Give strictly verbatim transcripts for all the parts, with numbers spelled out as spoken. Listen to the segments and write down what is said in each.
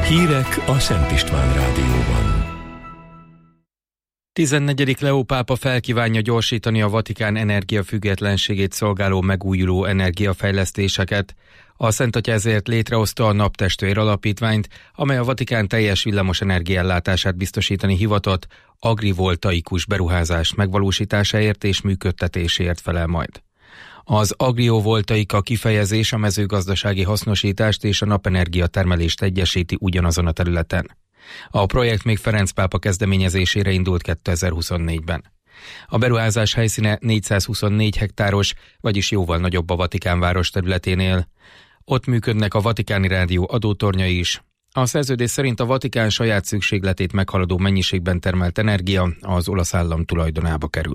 Hírek a Szent István Rádióban. tizennegyedik Leó pápa felkívánja gyorsítani a Vatikán energiafüggetlenségét szolgáló megújuló energiafejlesztéseket. A Szent Atya ezért létrehozta a Naptestvér Alapítványt, amely a Vatikán teljes villamos energiaellátását biztosítani hivatott, agrivoltaikus beruházás megvalósításáért és működtetéséért felel majd. Az agriovoltaika kifejezés a mezőgazdasági hasznosítást és a napenergia termelést egyesíti ugyanazon a területen. A projekt még Ferenc pápa kezdeményezésére indult kétezer-huszonnégyben. A beruházás helyszíne négyszázhuszonnégy hektáros, vagyis jóval nagyobb a Vatikán város területénél. Ott működnek a Vatikáni Rádió adótornyai is. A szerződés szerint a Vatikán saját szükségletét meghaladó mennyiségben termelt energia az olasz állam tulajdonába kerül.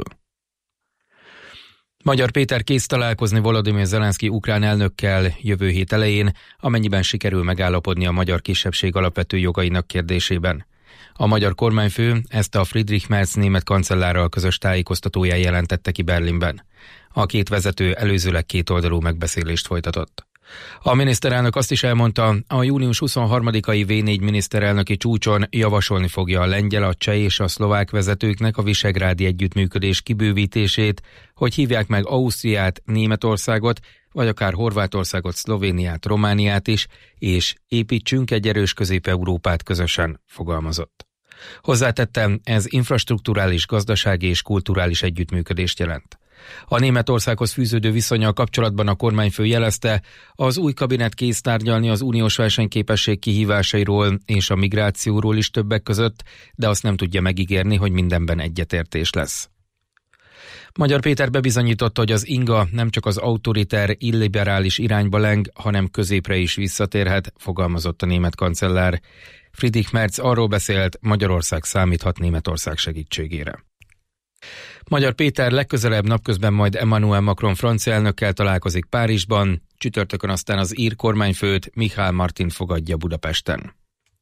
Magyar Péter kész találkozni Volodymyr Zelenszky ukrán elnökkel jövő hét elején, amennyiben sikerül megállapodni a magyar kisebbség alapvető jogainak kérdésében. A magyar kormányfő ezt a Friedrich Merz német kancellárral közös tájékoztatóján jelentette ki Berlinben. A két vezető előzőleg kétoldalú megbeszélést folytatott. A miniszterelnök azt is elmondta, a június huszonharmadikai vé négy miniszterelnöki csúcson javasolni fogja a lengyel, a cseh és a szlovák vezetőknek a visegrádi együttműködés kibővítését, hogy hívják meg Ausztriát, Németországot, vagy akár Horvátországot, Szlovéniát, Romániát is, és építsünk egy erős Közép-Európát közösen, fogalmazott. Hozzátettem, ez infrastrukturális, gazdasági és kulturális együttműködést jelent. A Németországhoz fűződő viszonnyal kapcsolatban a kormányfő jelezte, az új kabinet kész tárgyalni az uniós versenyképesség kihívásairól és a migrációról is többek között, de azt nem tudja megígérni, hogy mindenben egyetértés lesz. Magyar Péter bebizonyította, hogy az inga nem csak az autoriter, illiberális irányba leng, hanem középre is visszatérhet, fogalmazott a német kancellár. Friedrich Merz arról beszélt, Magyarország számíthat Németország segítségére. Magyar Péter legközelebb napközben majd Emmanuel Macron francia elnökkel találkozik Párizsban, csütörtökön aztán az ír kormányfőt, Michel Martint fogadja Budapesten.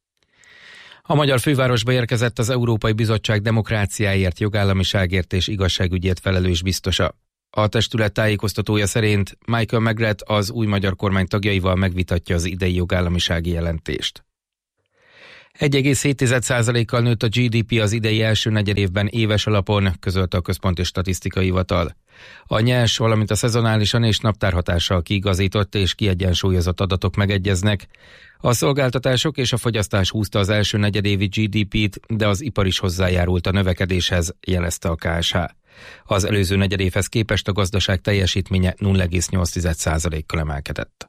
A magyar fővárosba érkezett az Európai Bizottság demokráciáért, jogállamiságért és igazságügyért felelős biztosa. A testület tájékoztatója szerint Michael Megret az új magyar kormány tagjaival megvitatja az idei jogállamisági jelentést. egy egész hét százalékkal nőtt a gé dé pé az idei első negyedévben éves alapon, közölte a Központi Statisztikai Hivatal. A nyers, valamint a szezonálisan és naptárhatással kiigazított és kiegyensúlyozott adatok megegyeznek. A szolgáltatások és a fogyasztás húzta az első negyedévi gé dé pét, de az ipar is hozzájárult a növekedéshez, jelezte a ká es há. Az előző negyedévhez képest a gazdaság teljesítménye nulla egész nyolc százalékkal emelkedett.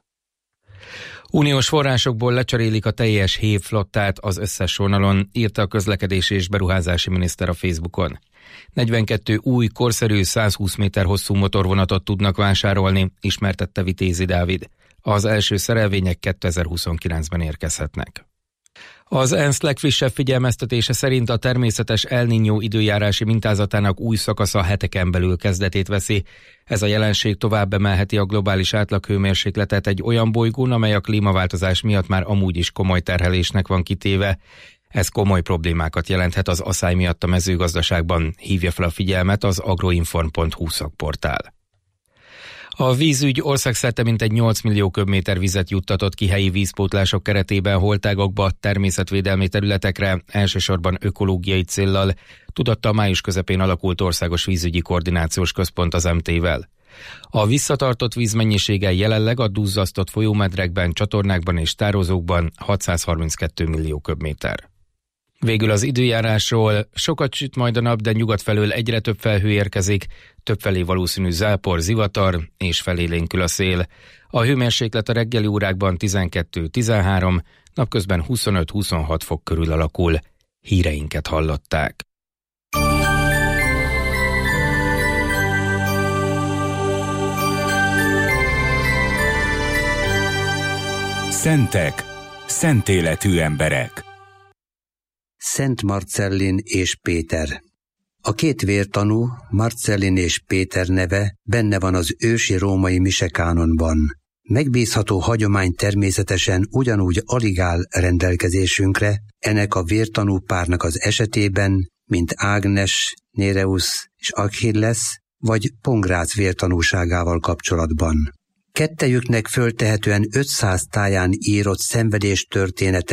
Uniós forrásokból lecserélik a teljes hév flottát az összes vonalon, írta a közlekedési és beruházási miniszter a Facebookon. negyvenkettő új, korszerű, százhúsz méter hosszú motorvonatot tudnak vásárolni, ismertette Vitézi Dávid. Az első szerelvények kétezer-huszonkilencben érkezhetnek. Az ENSZ legfrissebb figyelmeztetése szerint a természetes El Niño időjárási mintázatának új szakasza heteken belül kezdetét veszi. Ez a jelenség tovább emelheti a globális átlaghőmérsékletet egy olyan bolygón, amely a klímaváltozás miatt már amúgy is komoly terhelésnek van kitéve. Ez komoly problémákat jelenthet az aszály miatt a mezőgazdaságban, hívja fel a figyelmet az agroinform pont hu szakportál. A vízügy országszerte mintegy nyolc millió köbméter vizet juttatott ki helyi vízpótlások keretében holtágokba, természetvédelmi területekre, elsősorban ökológiai céllal, tudatta a május közepén alakult Országos Vízügyi Koordinációs Központ az em té-vel. A visszatartott víz mennyisége jelenleg a duzzasztott folyómedrekben, csatornákban és tározókban hatszázharminckettő millió köbméter. Végül az időjárásról: sokat süt majd a nap, de nyugat felől egyre több felhő érkezik, többfelé valószínű zápor, zivatar és felélénkül a szél. A hőmérséklet a reggeli órákban tizenkettő-tizenhárom, napközben huszonöt-huszonhat fok körül alakul. Híreinket hallották. Szentek, szent életű emberek. Szent Marcellin és Péter. A két vértanú, Marcellin és Péter neve benne van az ősi római misekánonban. Megbízható hagyomány természetesen ugyanúgy alig áll rendelkezésünkre ennek a vértanú párnak az esetében, mint Ágnes, Néreus és Achilles, vagy Pongrác vértanúságával kapcsolatban. Kettejüknek föltehetően ötszáz táján írott szenvedés története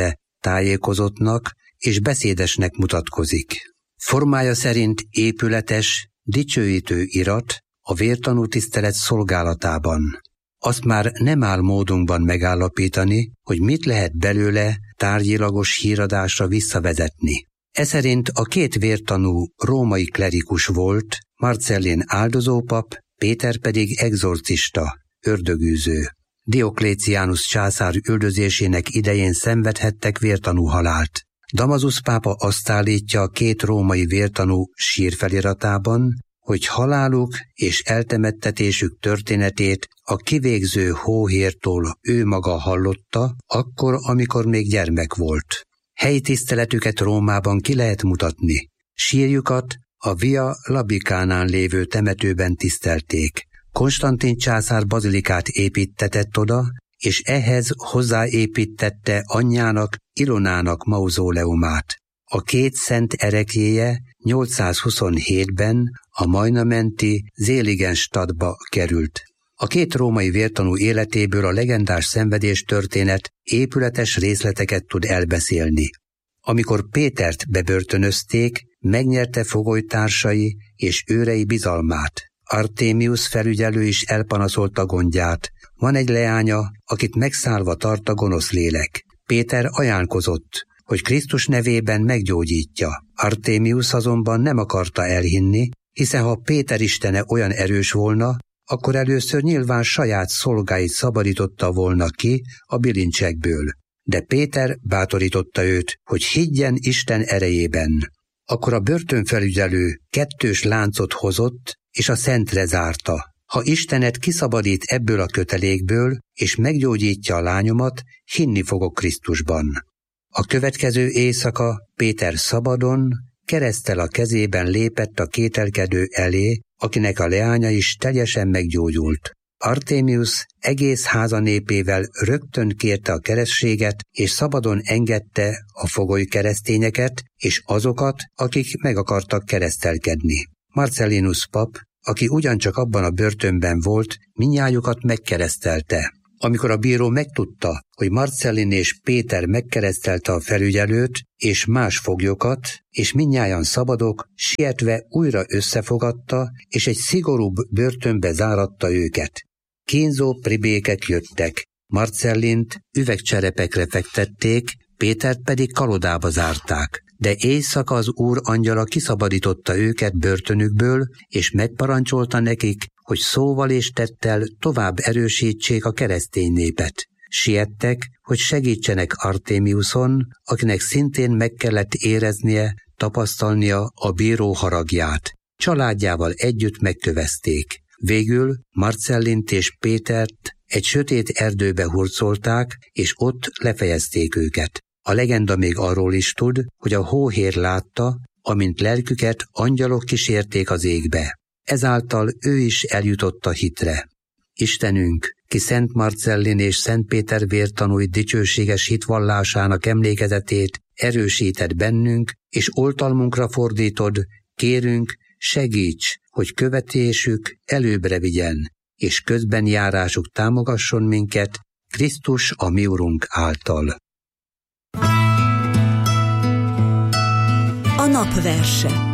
tájékozottnak és beszédesnek mutatkozik. Formája szerint épületes, dicsőítő irat a vértanú tisztelet szolgálatában. Azt már nem áll módunkban megállapítani, hogy mit lehet belőle tárgyilagos híradásra visszavezetni. Eszerint a két vértanú római klerikus volt, Marcellin áldozópap, Péter pedig egzorcista, ördögűző. Diokléciánus császár üldözésének idején szenvedhettek vértanú halált. Damasus pápa azt állítja a két római vértanú sírfeliratában, hogy haláluk és eltemettetésük történetét a kivégző hóhértól ő maga hallotta, akkor, amikor még gyermek volt. Helyi tiszteletüket Rómában ki lehet mutatni. Sírjukat a Via Labicánán lévő temetőben tisztelték. Konstantin császár bazilikát építtetett oda, és ehhez hozzáépítette anyjának, Ilonának mauzóleumát. A két szent ereklyéje nyolcszázhuszonhétben a Majna-menti Seligenstadtba került. A két római vértanú életéből a legendás szenvedés történet épületes részleteket tud elbeszélni. Amikor Pétert bebörtönözték, megnyerte fogolytársai és őrei bizalmát. Artémius felügyelő is elpanaszolta gondját. Van egy leánya, akit megszállva tart a gonosz lélek. Péter ajánlkozott, hogy Krisztus nevében meggyógyítja. Artémius azonban nem akarta elhinni, hiszen ha Péter istene olyan erős volna, akkor először nyilván saját szolgáit szabadította volna ki a bilincsekből. De Péter bátorította őt, hogy higgyen Isten erejében. Akkor a börtönfelügyelő kettős láncot hozott, és a szentre zárta. Ha Istenet kiszabadít ebből a kötelékből, és meggyógyítja a lányomat, hinni fogok Krisztusban. A következő éjszaka Péter szabadon, kereszttel a kezében lépett a kételkedő elé, akinek a leánya is teljesen meggyógyult. Artémius egész háza népével rögtön kérte a keresztséget, és szabadon engedte a fogoly keresztényeket, és azokat, akik meg akartak keresztelkedni. Marcellinus pap, aki ugyancsak abban a börtönben volt, mindnyájukat megkeresztelte. Amikor a bíró megtudta, hogy Marcellin és Péter megkeresztelte a felügyelőt és más foglyokat, és mindnyájan szabadok, sietve újra összefogadta, és egy szigorúbb börtönbe záratta őket. Kínzó pribékek jöttek, Marcellint üvegcserepekre fektették, Pétert pedig kalodába zárták. De éjszaka az Úr angyala kiszabadította őket börtönükből, és megparancsolta nekik, hogy szóval és tettel tovább erősítsék a keresztény népet. Siettek, hogy segítsenek Artémiuson, akinek szintén meg kellett éreznie, tapasztalnia a bíró haragját. Családjával együtt megkövezték. Végül Marcellint és Pétert egy sötét erdőbe hurcolták, és ott lefejezték őket. A legenda még arról is tud, hogy a hóhér látta, amint lelküket angyalok kísérték az égbe. Ezáltal ő is eljutott a hitre. Istenünk, ki Szent Marcellin és Szent Péter vértanúi dicsőséges hitvallásának emlékezetét erősített bennünk, és oltalmunkra fordítod, kérünk, segíts, hogy követésük előbbre vigyen, és közben járásuk támogasson minket, Krisztus a mi Urunk által. A napverse.